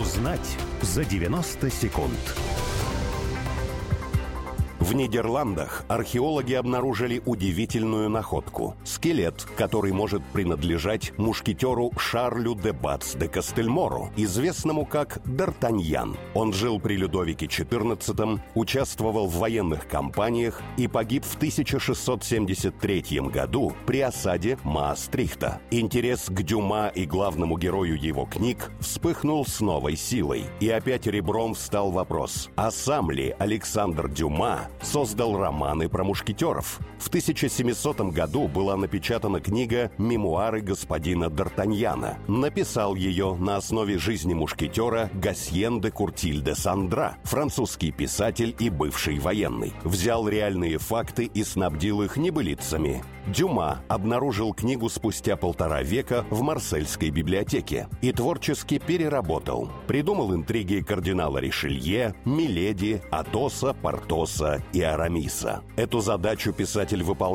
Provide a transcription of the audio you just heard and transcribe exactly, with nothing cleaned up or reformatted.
Узнать за девяносто секунд. В Нидерландах археологи обнаружили удивительную находку. Скелет, который может принадлежать мушкетеру Шарлю де Бац де Кастельмору, известному как Д'Артаньян. Он жил при Людовике четырнадцатом, участвовал в военных кампаниях и погиб в тысяча шестьсот семьдесят третьем году при осаде Маастрихта. Интерес к Дюма и главному герою его книг вспыхнул с новой силой. И опять ребром встал вопрос: а сам ли Александр Дюма создал романы про мушкетеров? В тысяча семисотом году была напечатана книга «Мемуары господина Д'Артаньяна». Написал ее на основе жизни мушкетера Гасьен де Куртиль де Сандра, французский писатель и бывший военный. Взял реальные факты и снабдил их небылицами. Дюма обнаружил книгу спустя полтора века в Марсельской библиотеке и творчески переработал. Придумал интриги кардинала Ришелье, Миледи, Атоса, Портоса и Арамиса. Эту задачу писатель выполнял